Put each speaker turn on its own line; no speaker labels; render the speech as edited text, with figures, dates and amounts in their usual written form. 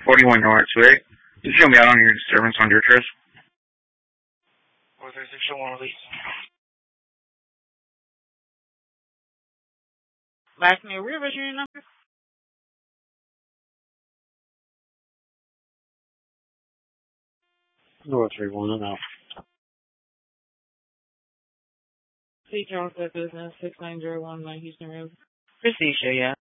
41 North, sweet. You show me out on your disturbance on your Tris.
43601 release.
Last name, real registration number?
North 31, I'm out.
C. Charles Business, 6901 Houston Road.
Proceed, show ya.